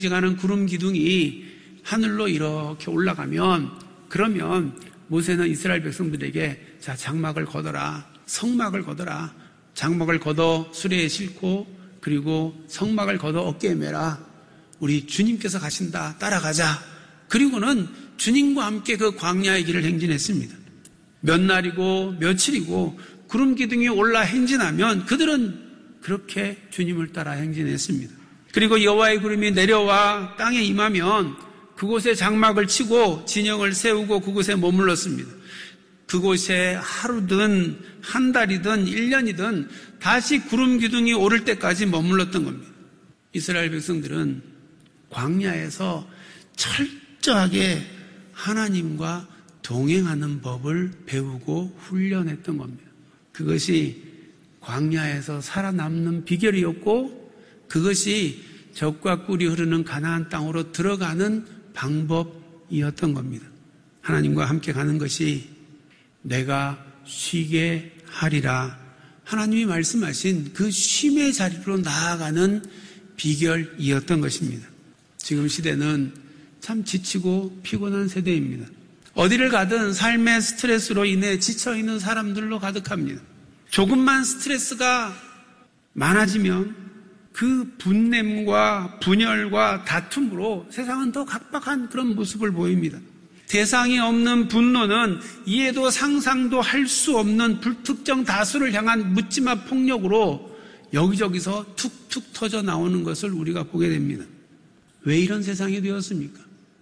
가는 구름 기둥이 하늘로 이렇게 올라가면, 그러면 모세는 이스라엘 백성들에게 자, 장막을 걷어라, 성막을 걷어라, 장막을 걷어 수레에 싣고 그리고 성막을 걷어 어깨에 매라, 우리 주님께서 가신다, 따라가자. 그리고는 주님과 함께 그 광야의 길을 행진했습니다. 몇 날이고 며칠이고 구름 기둥이 올라 행진하면 그들은 그렇게 주님을 따라 행진했습니다. 그리고 여호와의 구름이 내려와 땅에 임하면 그곳에 장막을 치고 진영을 세우고 그곳에 머물렀습니다. 그곳에 하루든 한 달이든 1년이든 다시 구름 기둥이 오를 때까지 머물렀던 겁니다. 이스라엘 백성들은 광야에서 철저하게 하나님과 동행하는 법을 배우고 훈련했던 겁니다. 그것이 광야에서 살아남는 비결이었고, 그것이 젖과 꿀이 흐르는 가나안 땅으로 들어가는 방법이었던 겁니다. 하나님과 함께 가는 것이 내가 쉬게 하리라, 하나님이 말씀하신 그 쉼의 자리로 나아가는 비결이었던 것입니다. 지금 시대는 참 지치고 피곤한 세대입니다. 어디를 가든 삶의 스트레스로 인해 지쳐있는 사람들로 가득합니다. 조금만 스트레스가 많아지면 그 분냄과 분열과 다툼으로 세상은 더 각박한 그런 모습을 보입니다. 대상이 없는 분노는 이해도 상상도 할 수 없는 불특정 다수를 향한 묻지마 폭력으로 여기저기서 툭툭 터져 나오는 것을 우리가 보게 됩니다. 왜 이런 세상이 되었습니까?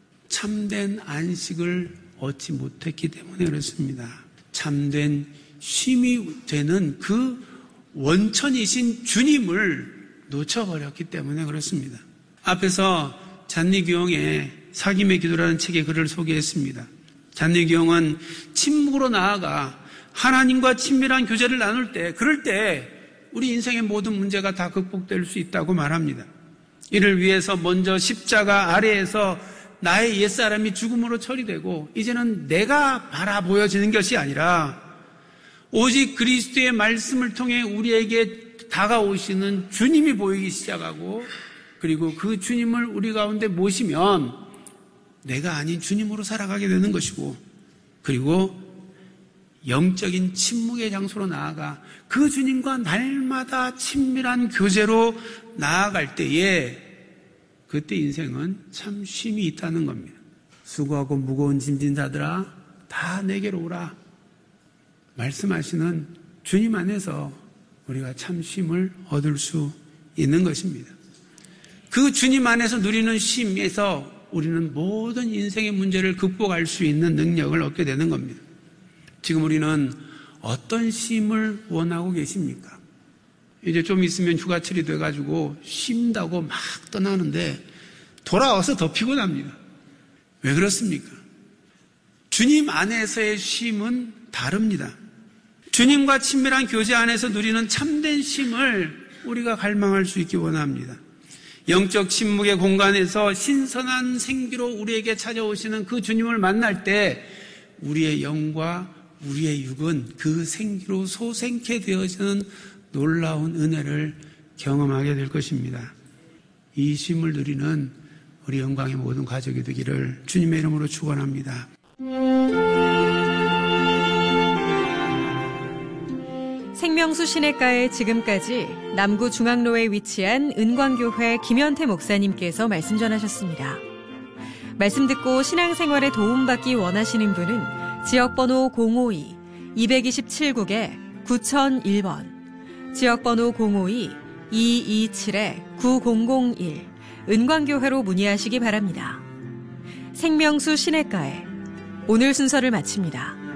참된 안식을 얻지 못했기 때문에 그렇습니다. 참된 쉼이 되는 그 원천이신 주님을 놓쳐버렸기 때문에 그렇습니다. 앞에서 잔리교영의 사귐의 기도라는 책에 글을 소개했습니다. 잔리교영은 침묵으로 나아가 하나님과 친밀한 교제를 나눌 때, 그럴 때 우리 인생의 모든 문제가 다 극복될 수 있다고 말합니다. 이를 위해서 먼저 십자가 아래에서 나의 옛사람이 죽음으로 처리되고 이제는 내가 바라보여지는 것이 아니라 오직 그리스도의 말씀을 통해 우리에게 다가오시는 주님이 보이기 시작하고, 그리고 그 주님을 우리 가운데 모시면 내가 아닌 주님으로 살아가게 되는 것이고, 그리고 영적인 침묵의 장소로 나아가 그 주님과 날마다 친밀한 교제로 나아갈 때에 그때 인생은 참 쉼이 있다는 겁니다. 수고하고 무거운 짐진 자들아 다 내게로 오라 말씀하시는 주님 안에서 우리가 참 쉼을 얻을 수 있는 것입니다. 그 주님 안에서 누리는 쉼에서 우리는 모든 인생의 문제를 극복할 수 있는 능력을 얻게 되는 겁니다. 지금 우리는 어떤 쉼을 원하고 계십니까? 이제 좀 있으면 휴가철이 돼가지고 쉰다고 막 떠나는데 돌아와서 더 피곤합니다. 왜 그렇습니까? 주님 안에서의 쉼은 다릅니다. 주님과 친밀한 교제 안에서 누리는 참된 쉼을 우리가 갈망할 수 있기 원합니다. 영적 침묵의 공간에서 신선한 생기로 우리에게 찾아오시는 그 주님을 만날 때 우리의 영과 우리의 육은 그 생기로 소생케 되어지는 놀라운 은혜를 경험하게 될 것입니다. 이 쉼을 누리는 우리 영광의 모든 가족이 되기를 주님의 이름으로 축원합니다. 생명수 시냇가에 지금까지 남구 중앙로에 위치한 은광교회 김현태 목사님께서 말씀 전하셨습니다. 말씀 듣고 신앙생활에 도움받기 원하시는 분은 지역번호 052-227국에 9001번, 지역번호 052-227-9001 은광교회로 문의하시기 바랍니다. 생명수 시냇가에 오늘 순서를 마칩니다.